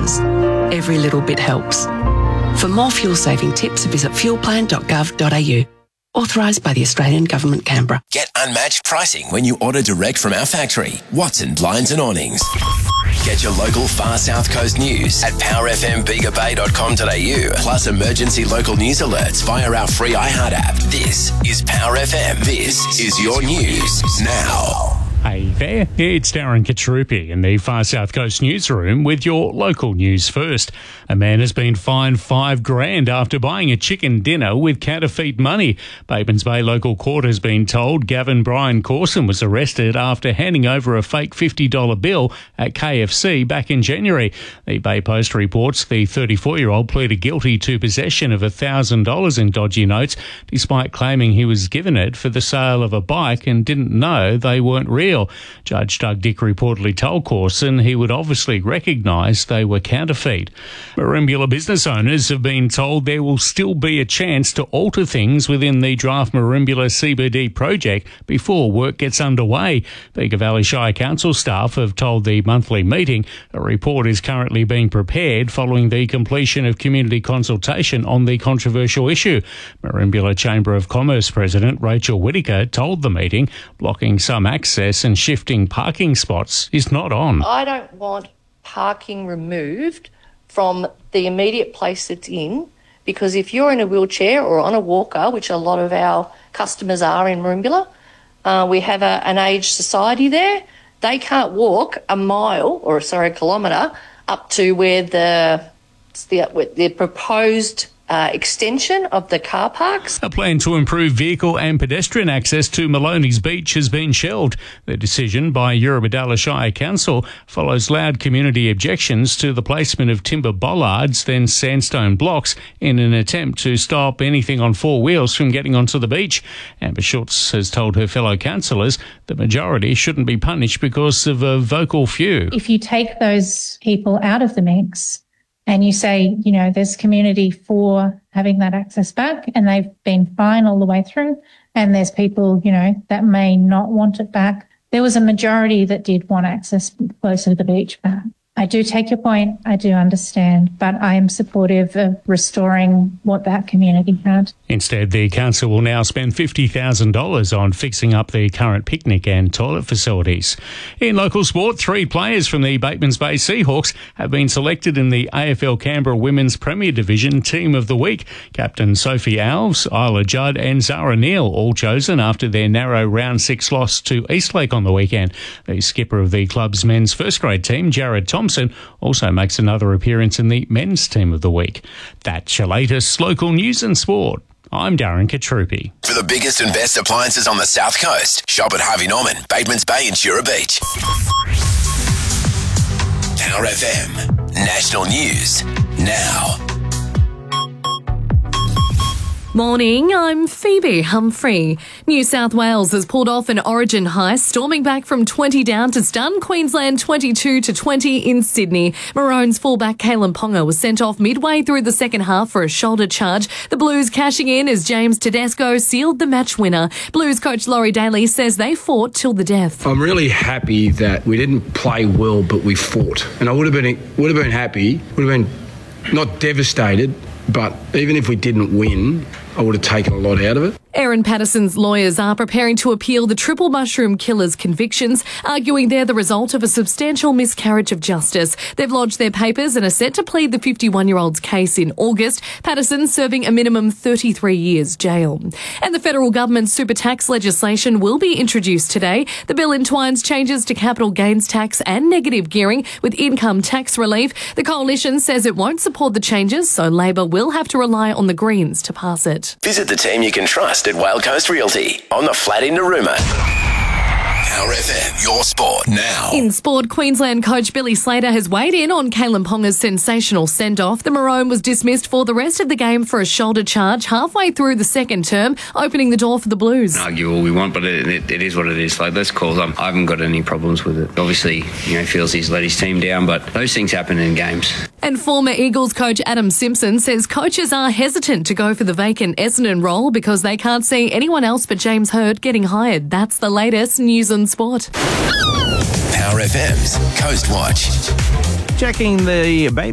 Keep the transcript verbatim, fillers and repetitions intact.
emissions. Every little bit helps. For more fuel-saving tips, visit fuel plan dot gov dot a u. Authorised by the Australian Government, Canberra. Get unmatched pricing when you order direct from our factory. Watson Blinds and Awnings. Get your local Far South Coast news at power f m bega bay dot com dot a u. Plus emergency local news alerts via our free iHeart app. This is Power F M. This is your news now. Hey there, it's Darren Kacharupi in the Far South Coast newsroom with your local news first. A man has been fined five grand after buying a chicken dinner with counterfeit money. Batemans Bay local court has been told Gavin Brian Corson was arrested after handing over a fake fifty dollar bill at K F C back in January. The Bay Post reports the thirty-four-year-old pleaded guilty to possession of one thousand dollars in dodgy notes, despite claiming he was given it for the sale of a bike and didn't know they weren't real. Judge Doug Dick reportedly told Corson he would obviously recognise they were counterfeit. Merimbula business owners have been told there will still be a chance to alter things within the draft Merimbula C B D project before work gets underway. Bega Valley Shire Council staff have told the monthly meeting a report is currently being prepared following the completion of community consultation on the controversial issue. Merimbula Chamber of Commerce President Rachel Whittaker told the meeting blocking some access and shifting parking spots is not on. I don't want parking removed from the immediate place it's in, because if you're in a wheelchair or on a walker, which a lot of our customers are in Merimbula, uh, we have a, an aged society there. They can't walk a mile or sorry, a kilometre up to where the the, the proposed Uh, extension of the car parks. A plan to improve vehicle and pedestrian access to Maloney's Beach has been shelved. The decision by Eurobodalla Shire Council follows loud community objections to the placement of timber bollards, then sandstone blocks, in an attempt to stop anything on four wheels from getting onto the beach. Amber Schultz has told her fellow councillors the majority shouldn't be punished because of a vocal few. If you take those people out of the mix, and you say, you know, there's community for having that access back and they've been fine all the way through, and there's people, you know, that may not want it back. There was a majority that did want access closer to the beach back. I do take your point. I do understand, but I am supportive of restoring what that community had. Instead, the council will now spend fifty thousand dollars on fixing up the current picnic and toilet facilities. In local sport, three players from the Batemans Bay Seahawks have been selected in the A F L Canberra Women's Premier Division Team of the Week. Captain Sophie Alves, Isla Judd and Zara Neal all chosen after their narrow round six loss to Eastlake on the weekend. The skipper of the club's men's first grade team, Jared Thompson, also makes another appearance in the men's team of the week. That's your latest local news and sport. I'm Darren Kacharupi. For the biggest and best appliances on the South Coast, shop at Harvey Norman, Batemans Bay and Shura Beach. Power F M, national news now. Morning, I'm Phoebe Humphrey. New South Wales has pulled off an Origin heist, storming back from twenty down to stun Queensland twenty-two to twenty in Sydney. Maroons fullback Kalen Ponga was sent off midway through the second half for a shoulder charge. The Blues cashing in as James Tedesco sealed the match winner. Blues coach Laurie Daly says they fought till the death. I'm really happy that we didn't play well, but we fought. And I would have been would have been happy, would have been not devastated, but even if we didn't win, I would have taken a lot out of it. Aaron Patterson's lawyers are preparing to appeal the triple mushroom killer's convictions, arguing they're the result of a substantial miscarriage of justice. They've lodged their papers and are set to plead the fifty-one-year-old's case in August. Patterson serving a minimum thirty-three years jail. And the federal government's super tax legislation will be introduced today. The bill entwines changes to capital gains tax and negative gearing with income tax relief. The coalition says it won't support the changes, so Labor will have to rely on the Greens to pass it. Visit the team you can trust at Wild Coast Realty on the flat in Narooma. Power F M, your sport now. In sport, Queensland coach Billy Slater has weighed in on Kalen Ponga's sensational send-off. The Maroon was dismissed for the rest of the game for a shoulder charge halfway through the second term, opening the door for the Blues. Argue all we want, but it, it, it is what it is. Like, those calls, I'm, I haven't got any problems with it. Obviously, you know, feels he's let his team down, but those things happen in games. And former Eagles coach Adam Simpson says coaches are hesitant to go for the vacant Essendon role because they can't see anyone else but James Hird getting hired. That's the latest news and sport. Power F M's Coast Watch. Checking the